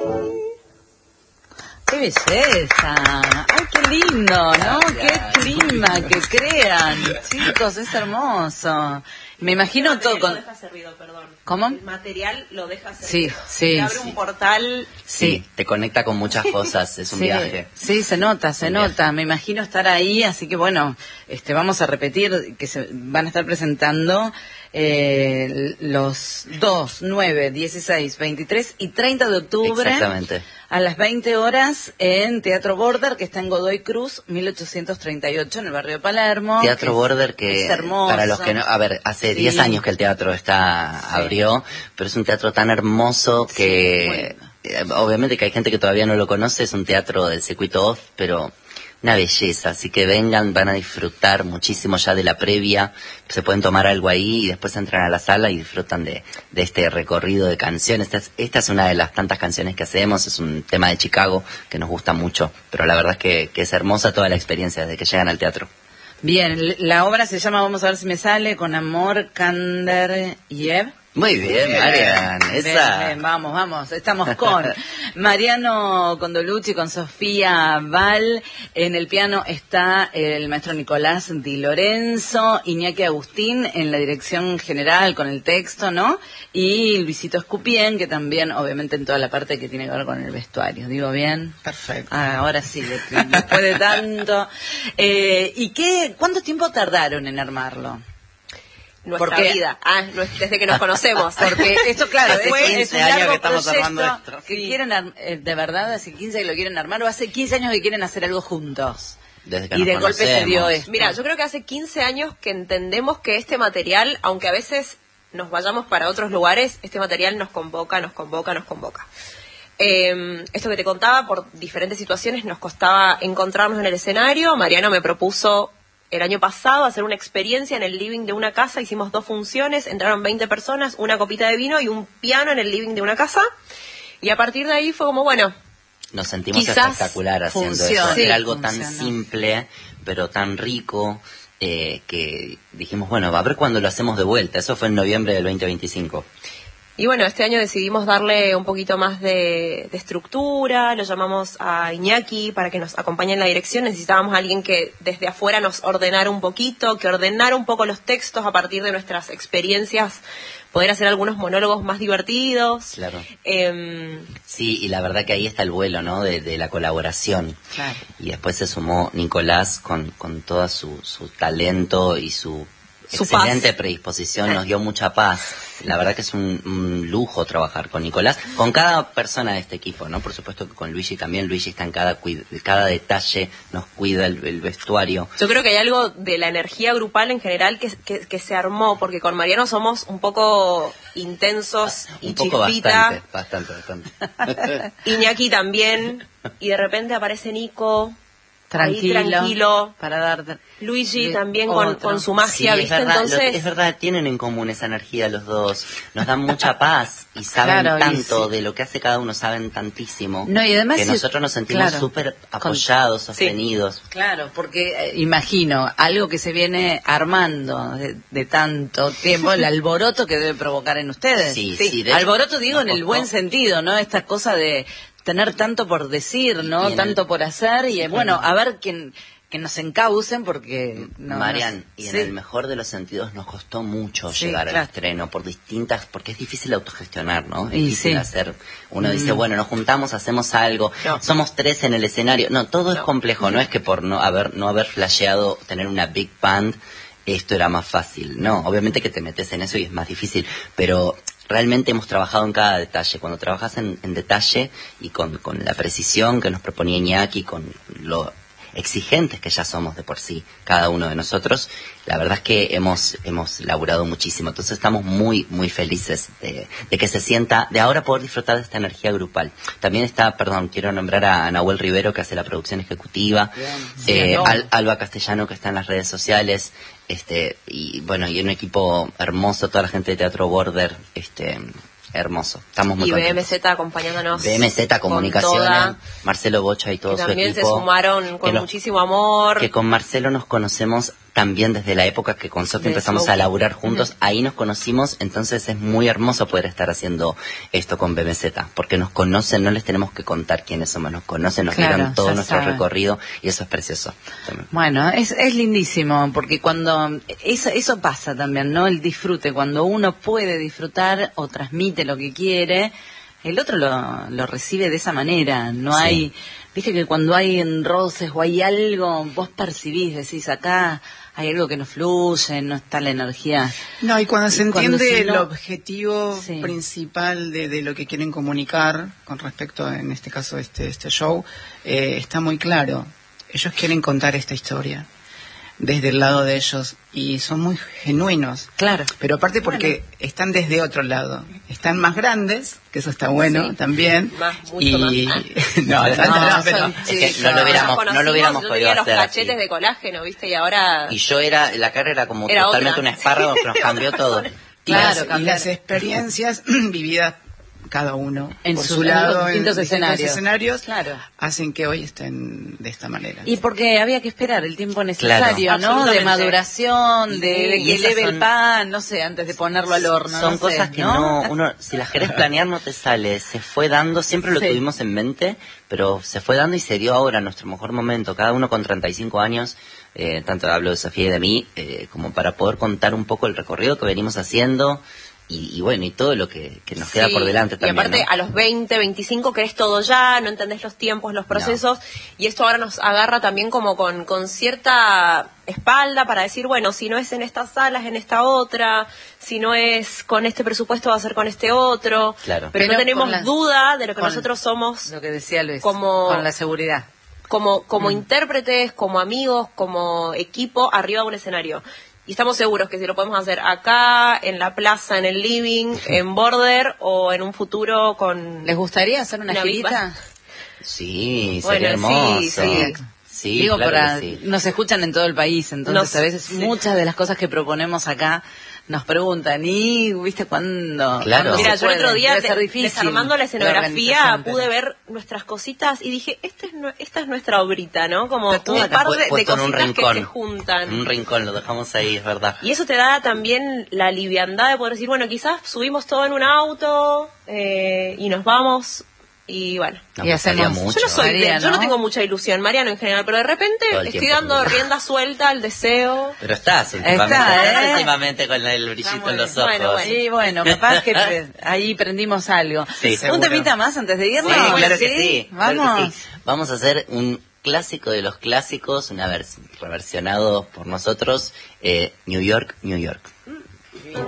¡Qué belleza! ¡Ay, qué lindo! ¿No? ¡Qué clima que crean! Chicos, es hermoso. Me imagino todo con... Lo deja servido, perdón. ¿Cómo? El material lo deja servido. Sí. Te abre un portal. Sí, te conecta con muchas cosas, es un viaje. Sí, se nota. Me imagino estar ahí, así que bueno, vamos a repetir que se van a estar presentando los 2, 9, 16, 23 y 30 de octubre. Exactamente. A las 20 horas en Teatro Border, que está en Godoy Cruz, 1838, en el barrio de Palermo. Teatro Border, que es hermoso. Para los que no... A ver, hace 10 años que el teatro abrió, pero es un teatro tan hermoso que... obviamente que hay gente que todavía no lo conoce, es un teatro del circuito off, pero... una belleza, así que vengan, van a disfrutar muchísimo ya de la previa, se pueden tomar algo ahí y después entran a la sala y disfrutan de este recorrido de canciones. Esta es una de las tantas canciones que hacemos, es un tema de Chicago que nos gusta mucho, pero la verdad es que es hermosa toda la experiencia desde que llegan al teatro. Bien, la obra se llama, vamos a ver si me sale, Con amor, Kander y Ev. Muy bien, Marian, esa. Bien, vamos, estamos con Mariano Condolucci, con Sofía Val, en el piano está el maestro Nicolás Di Lorenzo, Iñaki Agustín en la dirección general con el texto, ¿no? Y Luisito Escupien, que también, obviamente, en toda la parte que tiene que ver con el vestuario, ¿digo bien? Perfecto. Ahora sí, después de tanto. ¿Cuánto tiempo tardaron en armarlo? Nuestra vida, desde que nos conocemos. Porque esto, claro, hace 15 es un años largo que estamos proyecto armando esto. que quieren, de verdad, hace 15 que lo quieren armar, o hace 15 años que quieren hacer algo juntos. Desde que Y nos de golpe se conocemos. dio esto. Mira, yo creo que hace 15 años que entendemos que este material, aunque a veces nos vayamos para otros lugares, este material nos convoca. Esto que te contaba, por diferentes situaciones nos costaba encontrarnos en el escenario. Mariano me propuso el año pasado hacer una experiencia en el living de una casa. Hicimos 2 funciones, entraron 20 personas, una copita de vino y un piano en el living de una casa. Y a partir de ahí fue como, bueno, nos sentimos quizás espectacular haciendo funcione. eso. Sí, Era algo funciona. tan simple, pero tan rico, que dijimos, bueno, a ver cuándo lo hacemos de vuelta. Eso fue en noviembre del 2025. y bueno, este año decidimos darle un poquito más de estructura, lo llamamos a Iñaki para que nos acompañe en la dirección. Necesitábamos a alguien que desde afuera nos ordenara un poquito, que ordenara un poco los textos a partir de nuestras experiencias, poder hacer algunos monólogos más divertidos. Claro. Sí, y la verdad que ahí está el vuelo, ¿no? De la colaboración. Claro. Y después se sumó Nicolás con toda su talento y su Su excelente paz. predisposición, nos dio mucha paz. La verdad que es un lujo trabajar con Nicolás, con cada persona de este equipo, ¿no? Por supuesto que con Luigi también. Luigi está en cada detalle, nos cuida el vestuario. Yo creo que hay algo de la energía grupal en general que se armó, porque con Mariano somos un poco intensos y Un poco chispita. bastante. Iñaki también, y de repente aparece Nico, ahí Tranquilo. tranquilo. Para dar... Luigi también Otro. con su magia, Sí, ¿viste? es verdad, Entonces, es verdad, tienen en común esa energía los dos. Nos dan mucha paz y saben Claro, y tanto sí. de lo que hace cada uno, saben tantísimo. No, y además que si- nosotros nos sentimos claro, súper apoyados, Sí. sostenidos. Claro, porque imagino algo que se viene armando de tanto tiempo, el alboroto que debe provocar en ustedes. Sí, de hecho, alboroto digo nos en el costó. buen sentido, ¿no? Esta cosa de tener tanto por decir, ¿no? Y en Tanto el- por hacer y bueno, a ver que nos encaucen porque... Marian, y en sí. el mejor de los sentidos nos costó mucho Sí, llegar al claro. estreno porque es difícil autogestionar, ¿no? Es Y difícil sí. hacer, uno dice, bueno, nos juntamos, hacemos algo, No. somos 3 en el escenario, no, todo es No. complejo, no es que por no haber flasheado tener una big band, esto era más fácil, no, obviamente que te metes en eso y es más difícil, pero realmente hemos trabajado en cada detalle. Cuando trabajas en detalle y con la precisión que nos proponía Iñaki, con lo exigentes que ya somos de por sí, cada uno de nosotros, la verdad es que hemos laburado muchísimo. Entonces estamos muy, muy felices de que se sienta, de ahora poder disfrutar de esta energía grupal. También está, quiero nombrar a Nahuel Rivero, que hace la producción ejecutiva, Alba Castellano, que está en las redes sociales, y bueno, y un equipo hermoso, toda la gente de Teatro Border, hermoso. Estamos muy y contentos. BMZ acompañándonos. BMZ Comunicaciones, con toda, Marcelo Bocha y todo que su también equipo. se sumaron con que muchísimo amor. Que con Marcelo nos conocemos también desde la época que con Sofía empezamos a laburar juntos, ahí nos conocimos, entonces es muy hermoso poder estar haciendo esto con BMZ, porque nos conocen, no les tenemos que contar quiénes somos, nos conocen, nos vieron todo nuestro recorrido y eso es precioso también. Bueno, es lindísimo, porque cuando eso pasa también, ¿no? El disfrute, cuando uno puede disfrutar o transmite lo que quiere, el otro lo recibe de esa manera, no hay... Viste que cuando hay roces o hay algo, vos percibís, decís, acá hay algo que no fluye, no está la energía. No, y cuando se entiende el objetivo principal de lo que quieren comunicar con respecto, en este caso, este show, está muy claro. Ellos quieren contar esta historia desde el lado de ellos y son muy genuinos. Claro. Pero aparte porque están desde otro lado. Están más grandes, que eso está bueno también. Mucho más. No, pero es que no lo hubiéramos podido hacer los cachetes de colágeno, ¿viste? Y ahora... Y la cara era como totalmente un espárrago que nos cambió todo. Claro, y las experiencias vividas cada uno en por su lado, en distintos escenarios, claro, hacen que hoy estén de esta manera. Y porque había que esperar el tiempo necesario, ¿no? De maduración, de que eleve el pan, no sé, antes de ponerlo al horno. Son cosas que uno, si las querés planear no te sale, se fue dando, siempre lo tuvimos en mente, pero se fue dando y se dio ahora nuestro mejor momento, cada uno con 35 años, tanto hablo de Sofía y de mí, como para poder contar un poco el recorrido que venimos haciendo. Y bueno, y todo lo que nos queda por delante también. Y aparte, ¿no? a los 20, 25 querés todo ya, no entendés los tiempos, los procesos, y esto ahora nos agarra también como con cierta espalda para decir, bueno, si no es en estas salas, en esta otra, si no es con este presupuesto, va a ser con este otro. Claro. Pero no tenemos duda de lo que nosotros somos. Lo que decía Luis, como, con la seguridad. Como intérpretes, como amigos, como equipo, arriba de un escenario. Y estamos seguros que si lo podemos hacer acá, en la plaza, en el living, en Border o en un futuro con... ¿Les gustaría hacer una girita? Sí, sería hermoso. Sí, digo, claro nos escuchan en todo el país, entonces a veces muchas de las cosas que proponemos acá nos preguntan, ¿y viste cuándo? Claro. Mira, yo el otro día desarmando la escenografía pude ver nuestras cositas y dije, esta es nuestra obrita, ¿no? Como un par de cositas que se juntan. En un rincón, lo dejamos ahí, es verdad. Y eso te da también la liviandad de poder decir, bueno, quizás subimos todo en un auto y nos vamos... Y bueno, y hacemos mucho. Yo no tengo mucha ilusión, Mariano en general, pero de repente estoy dando rienda suelta al deseo. Pero estás últimamente con el brillito en los ojos. Bueno. Y bueno, capaz que ahí prendimos algo. Sí, ¿Un temita más antes de irnos? Sí, claro que sí. Vamos. Claro que sí. Vamos a hacer un clásico de los clásicos, reversionado por nosotros, New York, New York.